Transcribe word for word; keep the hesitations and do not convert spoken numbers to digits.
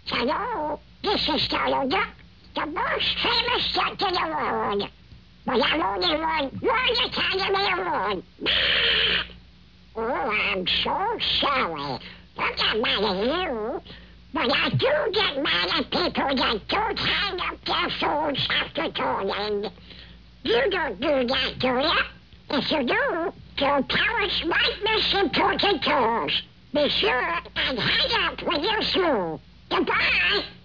Hello, this is Donald Duck, the most famous duck in the world. But I'm only one, one Academy Award. Oh, I'm so sorry. I'm not mad at you. But I do get mad at people that don't hang up their phones after calling. You don't do that, do you? If you do, your parents might miss important calls. Be sure and hang up when you're through. Goodbye!